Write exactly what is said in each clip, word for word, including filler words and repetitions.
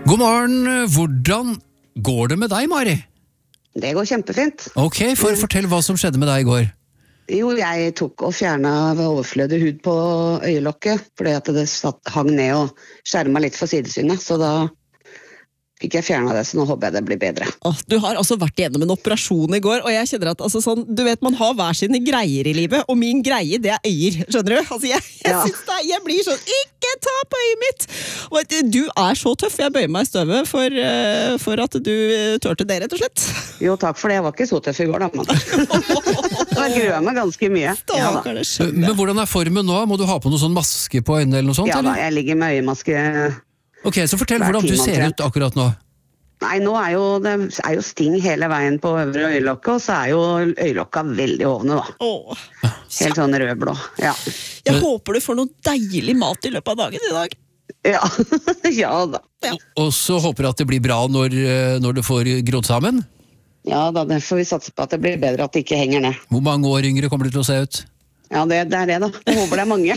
God morgen, hvordan går det med deg, Mari? Det går kjempefint. Ok, for fortell hva som skjedde med deg i går. Jo, jeg tok og fjernet overflødig hud på øyelokket, fordi at det satt, hang ned og skjermet litt for sidesynet, så da fikk jeg fjernet det, så nå håper jeg det blir bedre. Åh, du har altså vært gjennom en operasjon i går, og jeg kjenner at altså, sånn, du vet, man har hver sine greier i livet, og min greie, det er øyer, skjønner du? Altså, jeg, jeg, Ja. synes det, jeg blir sånn, ikke ta på øyet mitt! Og vet du, du er så tøff, jeg bøyer meg i støvet for, uh, for at du tørte det, rett og slett. Jo, takk for det. Jeg var ikke så tøff i går, da. Men jeg gruer meg ganske mye. Ja, da. Stakkar, det skjønner jeg. Men hvordan er formen nå? Må du ha på noe sånn maske på øynene eller noe sånt? Ja da, eller? jeg ligger med øyemaske. Ok, så fortell Hver hvordan du time ser omtrent. ut akkurat nå. Nei, nå er jo, det er jo sting hele veien på øvre øyelokket, og så er jo øyelokka veldig hovne, da. Åh. Helt sånn rødblå, ja. Jeg håper du får noe deilig mat i løpet av dagen i dag. Ja, ja da. Ja. Og så håper jeg at det blir bra når, eh, når du får grodd sammen. Ja da, det får vi satse på at det blir bedre at det ikke henger ned. Hvor mange år yngre kommer du til å se ut? Ja, det, det er det da. Jeg håper det er mange.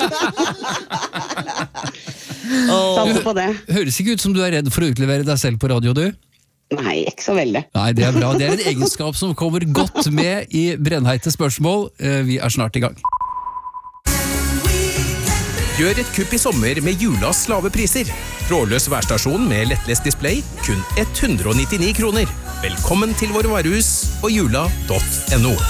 Satse på det. Høres ikke ut som du er redd for å utlevere deg selv på radio, du? Nei, ikke så veldig. Nei, det er bra. Det er en egenskap som kommer godt med i brennheite spørsmål. Eh, Vi er snart i gang. Gjør et kupp i sommer med Julas lave priser. Trådløs værstasjon med lettlest display, kun hundre nittini kroner. Velkommen til våre varehus og jula punktum no.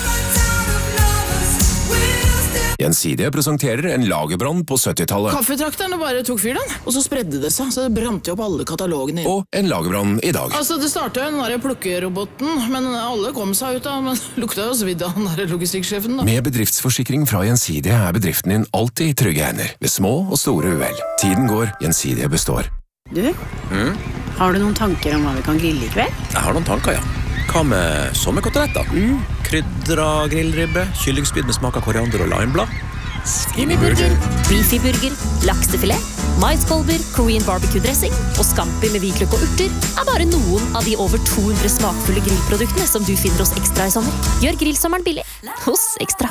Gjensidige presenterer en lagerbrann på syttitallet. Kaffetrakterne bare tok fyr den, og så spredde det seg, så det brant jo opp alle katalogene. Og en lagerbrann i dag. Altså, det startet jo den der plukkeroboten, men alle kom seg ut av, men lukta jo svidd av den der logistikksjefen da. Med bedriftsforsikring fra Gjensidige er bedriften din alltid i trygge hender, ved små og store uhell. Tiden går, Gjensidige består. Du, har du noen tanker om hva vi kan grille i kveld? Jeg har noen tanker, ja. Hva med sommerkoteletter? Mm. Krydra grillribbe, kyllingspyd med smak av koriander og limeblad. Skinnyburger, beefyburger, laksefilet, maiskolber, Korean barbecue-dressing og scampi med hvitløk og urter er bare noen av de over to hundre smakfulle grillproduktene som du finner hos Ekstra i sommer. Gjør grillsommeren billig hos Ekstra.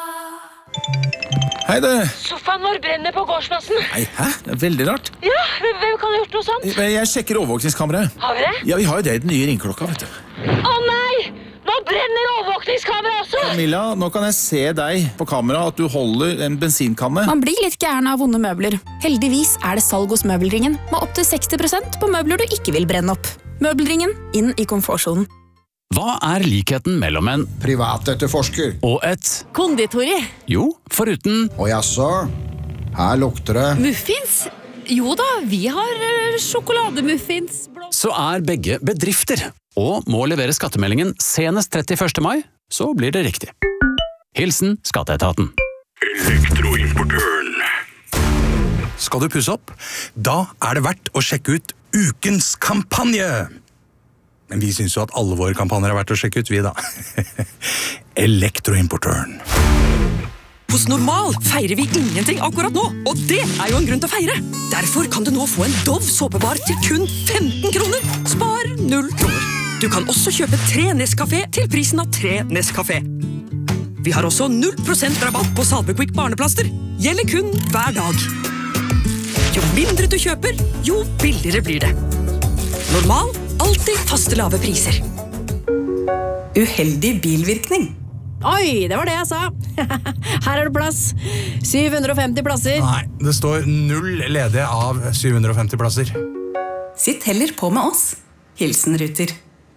Hei du! Sofaen vår brenner på gårdsplassen. Nei, hæ? Det er veldig rart. Ja, hvem kan ha gjort noe sånt? Jeg, jeg sjekker overvåkningskameraet. Har vi det? Ja, vi har jo det i den nye ringklokka, vet du. Å nei! Nå brenner overvåkningskamera også! Camilla, nå kan jeg se deg på kamera at du holder en bensinkanne. Man blir litt gæren av vonde møbler. Heldigvis er det salg hos Møbelringen, med opp til seksti prosent på møbler du ikke vil brenne opp. Møbelringen, inn i komfortsonen. Hva er likheten mellom en privatetterforsker og et Konditori. Jo, foruten Og jaså, her lukter det Muffins? Jo da, vi har uh, sjokolademuffins. så er begge bedrifter, og må levere skattemeldingen senest trettiførste mai, så blir det riktig. Hilsen Skatteetaten. Elektroimportøren. Skal du pusse opp? Da er det verdt å sjekke ut ukens kampanje. Men vi synes jo at alle våre kampanjer er verdt å sjekke ut, vi da. Elektroimportøren. Hos Normal feirer vi ingenting akkurat nå, og det er jo en grunn til å feire. Derfor kan du nå få en Dove såpebar til kun femten kroner. Spar null kroner. Du kan også kjøpe tre Nescafé til prisen av tre Nescafé. Vi har også null prosent rabatt på Salvequick barneplaster. Gjelder kun hver dag. Jo mindre du kjøper, jo billigere blir det. Normal, alltid faste lave priser. Uheldig bilvirkning. Oi, det var det jeg sa. Her er det plass. syv hundre og femti plasser. Nei, det står null ledige av syv hundre og femti plasser. Sitt heller på med oss. Hilsen Ruter.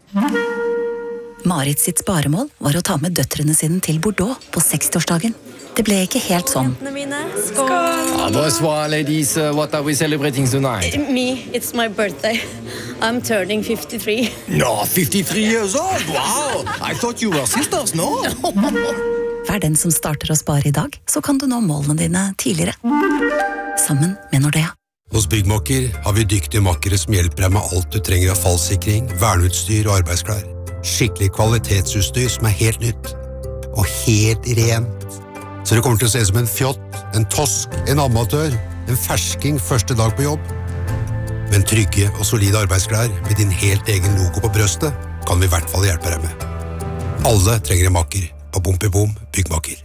Marit sitt sparemål var å ta med døtrene sine til Bordeaux på sekstiårsdagen. Det ble ikke helt sånn. Skål! Ah, bonsoir, ladies. Uh, what are we celebrating tonight? Me, it's my birthday. I'm turning fifty-three. No, fifty-three years old? Wow! I thought you were sisters, no? Vær den som starter å spare i dag, så kan du nå målene dine tidligere. Sammen med Nordea. Hos Byggmakker har vi dyktige makkere som hjelper deg med alt du trenger av fallsikring, verneutstyr og arbeidsklær. Skikkelig kvalitetsutstyr som er helt nytt. Og helt rent. Så det kommer til å se ut som en fjott, en tosk, en amatør, en fersking første dag på jobb. Men trygge og solide arbeidsklær med din helt egen logo på brøstet kan vi i hvert fall hjelpe deg med. Alle trenger en makker på Bom i Bom Byggmakker.